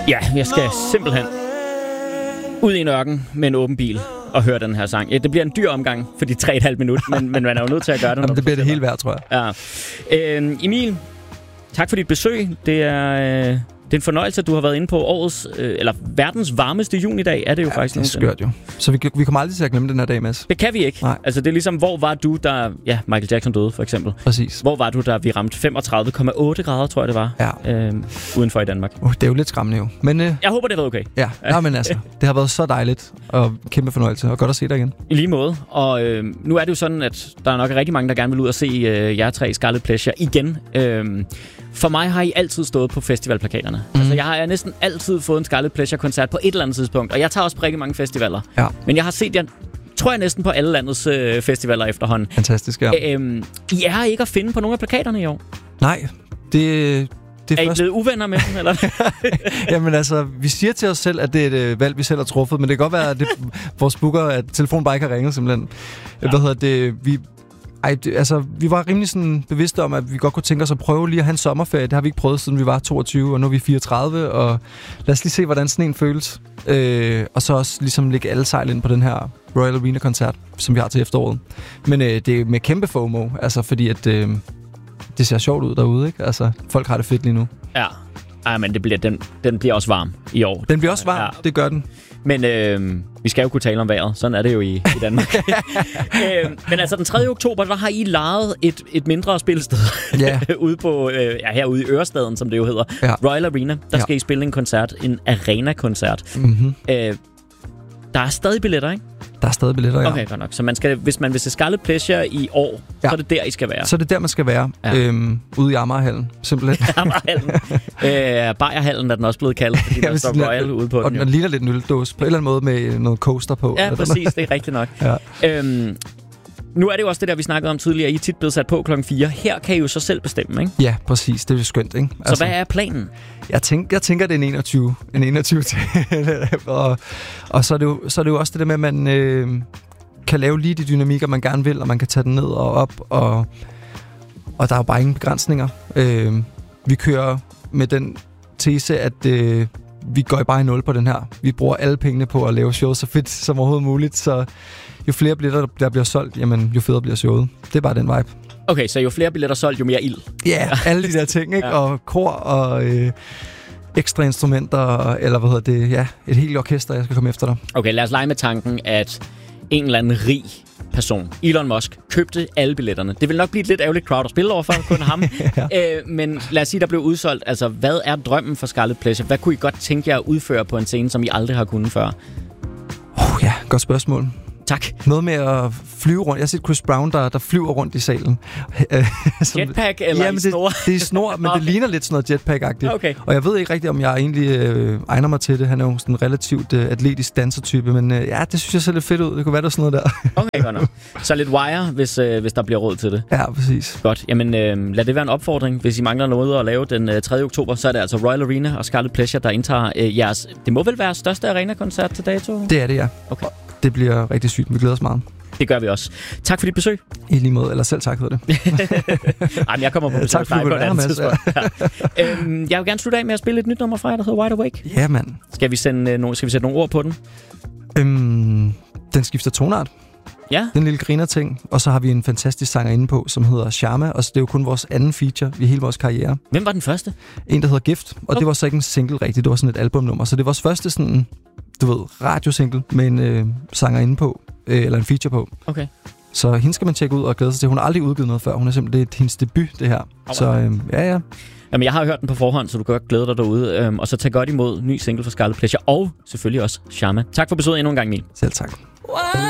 Ja, jeg skal simpelthen ud i en ørken med en åben bil og høre den her sang. Ja, det bliver en dyr omgang for de 3,5 minutter, men man er jo nødt til at gøre det. Jamen, det bliver det hele værd, tror jeg. Ja. Emil, tak for dit besøg. Det er en fornøjelse, at du har været inde på årets, eller verdens varmeste junidag, er det jo faktisk. Det er skørt jo. Så vi kommer aldrig til at glemme den her dag, Mads. Det kan vi ikke. Nej. Altså, det er ligesom, hvor var du, da Michael Jackson døde, for eksempel. Præcis. Hvor var du, da vi ramte 35,8 grader, tror jeg, det var, udenfor i Danmark. Det er jo lidt skræmmende jo. Men, jeg håber, det har været okay. Ja, nej, men altså, det har været så dejligt og kæmpe fornøjelse, og godt at se dig igen. I lige måde. Og nu er det jo sådan, at der er nok rigtig mange, der gerne vil ud og se jer tre Scarlet Pleasure igen. For mig har I altid stået på festivalplakaterne. Altså, jeg har næsten altid fået en Scarlet Pleasure-koncert på et eller andet tidspunkt. Og jeg tager også rigtig mange festivaler. Ja. Men jeg har set jer, tror jeg, næsten på alle landets festivaler efterhånden. Fantastisk, ja. I er ikke at finde på nogle af plakaterne i år? Nej, det er I blevet uvenner med dem, eller? Jamen altså, vi siger til os selv, at det er et valg, vi selv har truffet. Men det kan godt være, at vores booker, at telefonen bare ikke har ringet, simpelthen. Ja. Vi var rimelig sådan bevidste om, at vi godt kunne tænke os at prøve lige at have en sommerferie. Det har vi ikke prøvet, siden vi var 22, og nu er vi 34. Og lad os lige se, hvordan sådan en føles. Og så også ligesom lægge alle sejl ind på den her Royal Arena-koncert, som vi har til efteråret. Men det er med kæmpe FOMO, altså fordi at det ser sjovt ud derude, ikke? Altså, folk har det fedt lige nu. Ja. Ej, men den bliver også varm i år. Den bliver også varm, ja. Det gør den. Men vi skal jo kunne tale om vejret. Sådan er det jo i Danmark. Men altså den 3. oktober, der har I lejet et mindre spilsted ude på herude i Ørestaden, som det jo hedder. Ja. Royal Arena. Der skal I spille en koncert, en arena-koncert. Mm-hmm. Der er stadig billetter, ikke? Der er stadig billetter, ja. Okay, godt nok. Så hvis man vil se Scarlet Pleasure i år, så er det der, I skal være. Så er det der, man skal være. Ja. Ude i Amagerhallen, simpelthen. Amagerhallen. Bayerhallen er den også blevet kaldt, fordi der står Royal ude på den. Og den ligner lidt en øldåse, på en eller anden måde med noget coaster på. Ja, præcis. Det er rigtigt nok. Ja. Nu er det jo også det der, vi snakkede om tidligere. I er tit blevet sat på 4:00. Her kan I jo så selv bestemme, ikke? Ja, præcis. Det er jo skønt, ikke? Så hvad er planen? Jeg tænker, det er en 21 til. og så er det jo også det der med, at man kan lave lige de dynamikker, man gerne vil, og man kan tage den ned og op, og der er jo bare ingen begrænsninger. Vi kører med den tese, at vi går bare i nul på den her. Vi bruger alle pengene på at lave showet så fedt som overhovedet muligt, så jo flere billetter, der bliver solgt, jamen, jo federe bliver showet. Det er bare den vibe. Okay, så jo flere billetter solgt, jo mere ild. Ja, alle de der ting, ikke? Ja. Og kor og ekstra instrumenter, eller et helt orkester, jeg skal komme efter dig. Okay, lad os lege med tanken, at en eller anden rig person, Elon Musk, købte alle billetterne. Det vil nok blive et lidt ærgerligt crowd at spille over for, kun ham. Men lad os sige, der blev udsolgt. Altså, hvad er drømmen for Scarlet Pleasure? Hvad kunne I godt tænke jer at udføre på en scene, som I aldrig har kunnet før? Ja, godt spørgsmål. Tak. Noget med at flyve rundt. Jeg har set Chris Brown, der flyver rundt i salen. Jetpack eller i snor? Det er snor, men okay. Det ligner lidt sådan noget jetpack-agtigt. Okay. Og jeg ved ikke rigtigt, om jeg egentlig egner mig til det. Han er jo sådan en relativt atletisk dansertype, men det synes jeg ser lidt fedt ud. Det kunne være der sådan noget der. Okay, godt nok. Så lidt wire, hvis der bliver råd til det. Ja, præcis. Godt. Jamen, lad det være en opfordring. Hvis I mangler noget at lave den 3. oktober, så er det altså Royal Arena og Scarlet Pleasure, der indtager jeres... Det må vel være største arena-koncert til dato? Det er det, ja. Okay. Det bliver rigtig sygt. Vi glæder os meget. Det gør vi også. Tak for dit besøg. I lige måde, eller selv tak for det. Jamen, jeg kommer på besøg tak for dig på et andet tidspunkt. Ja. Jeg vil gerne slutte af med at spille et nyt nummer fra jer, der hedder Wide Awake. Ja, mand. Skal vi sætte nogle ord på den? Den skifter tonart. Ja. Den lille griner-ting. Og så har vi en fantastisk sanger inde på, som hedder Sharma. Og det er jo kun vores anden feature i hele vores karriere. Hvem var den første? En, der hedder Gift. Og det var så ikke en single rigtigt. Det var sådan et albumnummer. Så det var vores første sådan... radiosingle med en sanger inde på, eller en feature på. Okay. Så hende skal man tjekke ud og glæde sig til. Hun har aldrig udgivet noget før. Hun er simpelthen hendes debut, det her. Okay. Så ja. Jamen, jeg har hørt den på forhånd, så du kan godt glæde dig derude. Og så tag godt imod ny single fra Scarlet Pleasure, og selvfølgelig også Sharma. Tak for besøget endnu en gang, Emil. Selv tak.